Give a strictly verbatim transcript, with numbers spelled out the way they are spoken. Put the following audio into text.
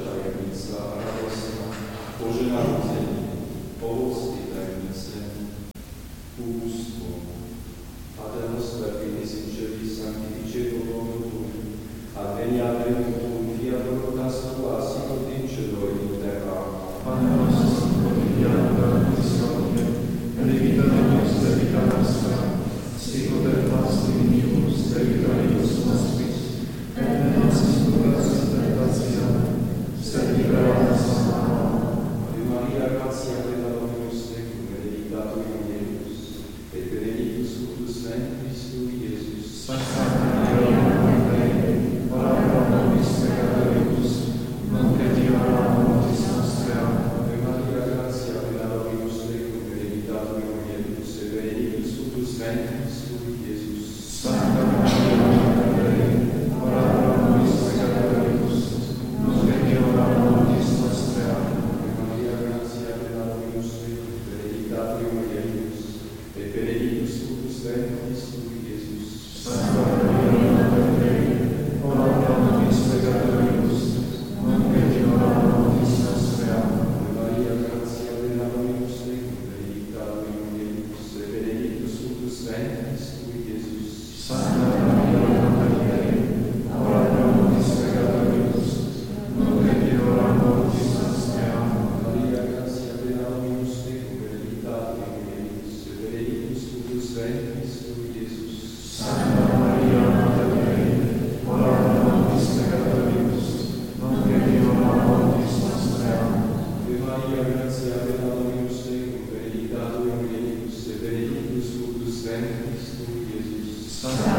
tajemnica radosna, Boże Narodzenie, owoc tej tajemnicy, ubóstwo. Pater noster, qui es in celis, sanctificetur nomen tuum, adveniat regnum tuum, fiat voluntas tua, sicut in cielo et in terra. Pane nostrum quotidianum da nobis hodie, et debita nobis debita nostra, sicut et nos dimittimus debitoribus nostris, et ne nos inducas in tentationem, sed libera nos a malo. Ave Maria, gratia plena Dominus tecum, benedicta tu in mulieribus, et benedictus fructus ventris tui, Iesus. Sancta Maria, Mater Dei, ora pro nobis peccatoribus, nunc et in hora mortis nostrae. Ave Maria, gratia plena Dominus tecum, benedicta tu in mulieribus, et benedictus fructus ventris tui, Iesus. Sancta Maria, Mater Dei, ora pro nobis peccatoribus, nunc et in hora mortis nostrae. Ave Maria, gratia plena Dominus tecum, benedicta tu in mulieribus, et benedictus fructus ventris tui, Iesus. Sancta Maria, Mater Dei, ora pro nobis peccatoribus, nunc et in hora mortis nostrae. Ave Maria, gratia plena Dominus tecum, benedicta tu in mulieribus, et benedictus fructus ventris tui, Iesus. Sancta Maria, Mater Dei, ora pro nobis peccatoribus, nunc et in hora mortis nostrae. Ave Maria, gratia plena Dominus tecum, benedicta tu in mulieribus, et benedictus fructus ventris tui, Iesus. Sancta Maria, Mater Dei, ora pro nobis peccatoribus, nunc et in hora mortis nostrae. Ave Maria, gratia plena Dominus tecum, benedicta tu in mulieribus, et benedictus fructus ventris tui, Iesus. Sancta